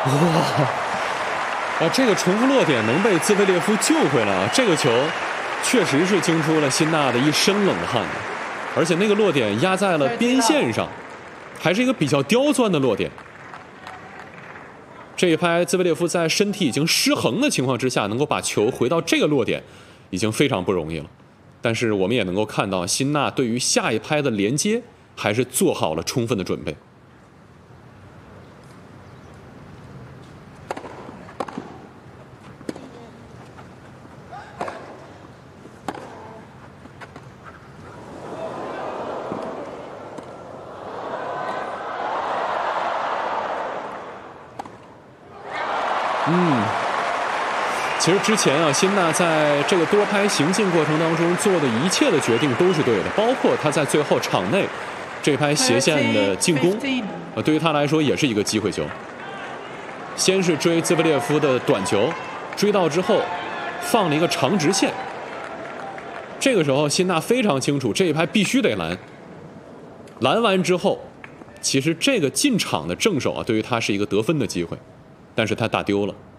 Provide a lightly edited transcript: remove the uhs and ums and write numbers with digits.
哇！这个重复落点能被兹维列夫救回来啊！这个球确实是惊出了辛纳的一身冷汗，而且那个落点压在了边线上，还是一个比较刁钻的落点。这一拍，兹维列夫在身体已经失衡的情况之下，能够把球回到这个落点，已经非常不容易了。但是我们也能够看到，辛纳对于下一拍的连接还是做好了充分的准备。其实之前啊，辛纳在这个多拍行进过程当中做的一切的决定都是对的，包括他在最后场内这拍斜线的进攻，对于他来说也是一个机会球。先是追兹维列夫的短球，追到之后放了一个长直线。这个时候辛纳非常清楚，这一拍必须得拦。拦完之后，其实这个进场的正手啊，对于他是一个得分的机会，但是他打丢了。